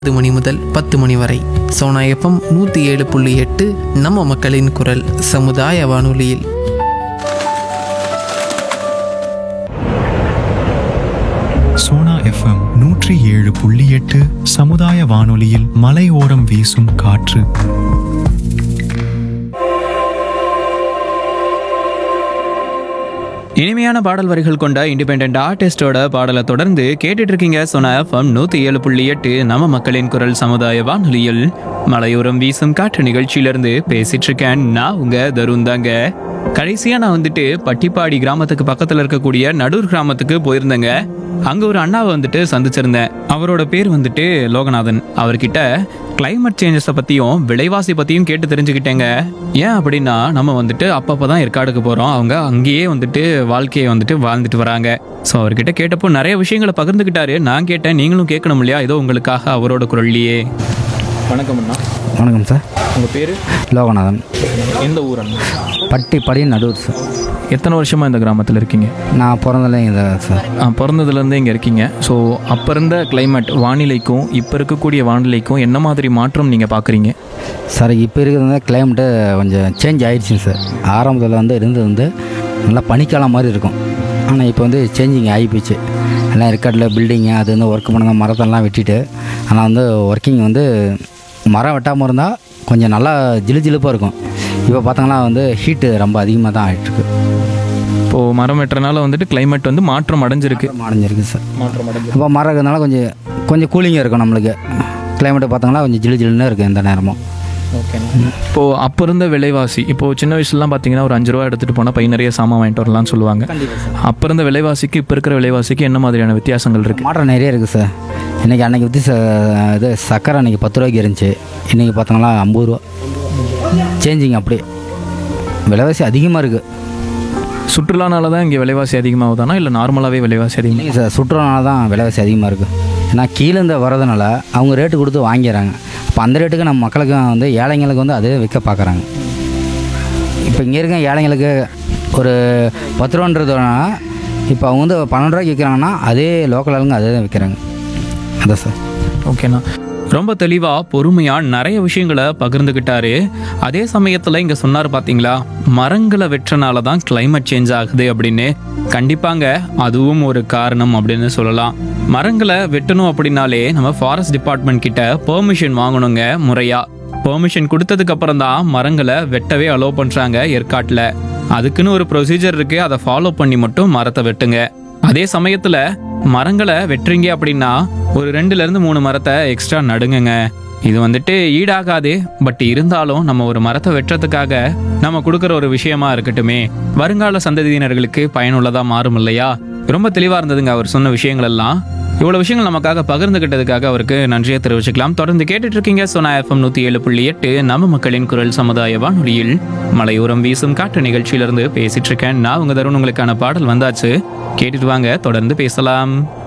மணி முதல் 10 மணி வரை சோனா எஃப்எம் 107.8 நம்ம மக்களின் குரல் சமுதாய வானொலியில். சோனா எஃப்எம் 107.8 சமுதாய வானொலியில் மலையோரம் வீசும் காற்று. இனிமையான பாடல் வரிகள் கொண்ட இண்டிபெண்டன்ட் ஆர்டிஸ்டோட பாடலை தொடர்ந்து கேட்டுட்டு இருக்கீங்க. சோனா எஃப்எம் 107.8 நம்ம மக்களின் குரல் சமுதாய வானொலியில் மலையோரம் வீசும் காற்று நிகழ்ச்சியிலிருந்து பேசிட்டு இருக்கேன். நான் உங்க தருண் தாங்க. கடைசியா நான் வந்துட்டு பட்டிப்பாடி கிராமத்துக்கு பக்கத்துல இருக்கக்கூடிய நடூர் கிராமத்துக்கு போயிருந்தேங்க. அங்க ஒரு அண்ணாவை வந்துட்டு சந்திச்சிருந்தேன். அவரோட பேர் வந்துட்டு லோகநாதன். அவர்கிட்ட கிளைமேட் சேஞ்சஸை பத்தியும் விலைவாசி பத்தியும் கேட்டு தெரிஞ்சுக்கிட்டேங்க. ஏன் அப்படின்னா நம்ம வந்துட்டு அப்பப்பதான் ஏற்காடுக்கு போறோம். அவங்க அங்கேயே வந்துட்டு வாழ்க்கையை வந்துட்டு வாழ்ந்துட்டு வராங்க. ஸோ அவர்கிட்ட கேட்டப்போ நிறைய விஷயங்களை பகிர்ந்துக்கிட்டாரு. நான் கேட்டேன், நீங்களும் கேட்கணும் இல்லையா? ஏதோ உங்களுக்காக அவரோட குரல்லையே. வணக்கம் அண்ணா. வணக்கம் சார். உங்கள் பேர்? லோகநாதன். எந்த ஊர் அண்ணா? பட்டிப்பாடி நடூர் சார். எத்தனை வருஷமாக இந்த கிராமத்தில் இருக்கீங்க? நான் பிறந்ததுல இங்கே சார். பிறந்ததுலேருந்தே இங்கே இருக்கீங்க. ஸோ அப்போ இருந்த கிளைமேட் வானிலைக்கும் இப்போ இருக்கக்கூடிய வானிலைக்கும் என்ன மாதிரி மாற்றம் நீங்கள் பார்க்குறீங்க? சார் இப்போ இருக்கிறது கிளைமேட்டு கொஞ்சம் சேஞ்ச் ஆகிடுச்சிங்க சார். ஆரம்பத்தில் இருந்தது நல்லா பனிக்காலம் மாதிரி இருக்கும். ஆனால் இப்போ சேஞ்சிங் ஆகிப்போச்சு. எல்லாம் ஏற்காட்டில் பில்டிங்கு அது ஒர்க் பண்ண மரத்தெல்லாம் வெட்டிட்டு, ஆனால் ஒர்க்கிங் மரம் வெட்டாமல் இருந்தால் கொஞ்சம் நல்லா ஜிலுப்பாக இருக்கும். இப்போ பார்த்தாங்கன்னா ஹீட்டு ரொம்ப அதிகமாக தான் ஆகிட்டுருக்கு. இப்போது மரம் வெட்டுறதுனால வந்துட்டு கிளைமேட் மாற்றம் அடைஞ்சிருக்கு சார். இப்போ மரம் இருக்கிறதுனால கொஞ்சம் கூலிங்காக இருக்கும் நம்மளுக்கு. கிளைமேட்டை பார்த்தாங்கன்னா கொஞ்சம் ஜில்லுன்னு இருக்குது எந்த நேரமும். ஓகே. இப்போது அப்போ இருந்த விலைவாசி, இப்போது சின்ன வயசுலாம் பார்த்தீங்கன்னா ஒரு 5 ரூபா எடுத்துகிட்டு போனால் பை நிறைய சாமான் வாங்கிட்டு வரலாம்னு சொல்லுவாங்க. அப்போ இருந்த விலைவாசிக்கு இப்போ இருக்கிற விலைவாசிக்கு என்ன மாதிரியான வித்தியாசங்கள் இருக்குது? மாற்றம் நிறைய இருக்குது சார். அன்றைக்கி இது சக்கரை அன்றைக்கி 10 ரூபாய்க்கு இருந்துச்சு. இன்றைக்கி பார்த்தோம்னா 50 ரூபா. சேஞ்சிங் அப்படியே விலைவாசி அதிகமாக இருக்குது. சுற்றுலானால தான் இங்கே விலைவாசி அதிகமாகுதானா இல்லை நார்மலாகவே விலைவாசி அதிகம்? இல்லைங்க சார், சுற்றுலானால தான் விலைவாசி அதிகமாக இருக்குது. ஏன்னா கீழேருந்து வரதுனால அவங்க ரேட்டு கொடுத்து வாங்கிடுறாங்க. அப்போ அந்த ரேட்டுக்கு நம்ம மக்களுக்கு ஏழைங்களுக்கு அதே விற்க பார்க்குறாங்க. இப்போ இங்கே இருக்க ஏழைங்களுக்கு ஒரு 10 ரூபான்றதுனா இப்போ அவங்க 12 ரூபாய்க்கு விற்கிறாங்கன்னா அதே லோக்கல் ஆளுங்க அதே தான் விற்கிறாங்க. அதான் சார். ஓகேண்ணா. ரொம்ப தெளிவாக பொறுமையாக நிறைய விஷயங்களை பகிர்ந்துக்கிட்டாரு. அதே சமயத்தில் இங்கே சொன்னார் பார்த்தீங்களா, மரங்களை வெட்டுறனால தான் கிளைமேட் சேஞ்ச் ஆகுது அப்படின்னு. கண்டிப்பாங்க அதுவும் ஒரு காரணம் அப்படின்னு சொல்லலாம். மரங்களை வெட்டணும் அப்படின்னாலே நம்ம ஃபாரஸ்ட் டிபார்ட்மெண்ட் கிட்ட பெர்மிஷன் வாங்கணுங்க. முறையாக பெர்மிஷன் கொடுத்ததுக்கு அப்புறம் தான் மரங்களை வெட்டவே அலோவ் பண்ணுறாங்க ஏற்காட்டில். அதுக்குன்னு ஒரு ப்ரொசீஜர் இருக்குது. அதை ஃபாலோ பண்ணி மட்டும் மரத்தை வெட்டுங்க. அதே சமயத்தில் மரங்களை வெட்டுறீங்க அப்படின்னா ஒரு 2லேருந்து 3 மரத்தை எக்ஸ்ட்ரா நடுங்குங்க. இது ஈடாகாது. பட் இருந்தாலும் நம்ம ஒரு மரத்தை வெட்டுறதுக்காக நம்ம கொடுக்குற ஒரு விஷயமா இருக்கட்டுமே, வருங்கால சந்ததியினர்களுக்கு பயனுள்ளதாக மாறும் இல்லையா? ரொம்ப தெளிவாக இருந்ததுங்க அவர் சொன்ன விஷயங்கள் எல்லாம். இவ்வளோ விஷயங்கள் நமக்காக பகிர்ந்துகிட்டதுக்காக அவருக்கு நன்றியை தெரிவிச்சுக்கலாம். தொடர்ந்து கேட்டுட்டு இருக்கீங்க சோனா எஃப்எம் 107.8 நம்ம மக்களின் குரல் சமுதாய வானொலியில் மலையோரம் வீசும் காற்று நிகழ்ச்சியிலிருந்து பேசிட்டு இருக்கேன். நான் உங்க தருண். உங்களுக்கான பாடல் வந்தாச்சு, கேட்டுட்டு வாங்க, தொடர்ந்து பேசலாம்.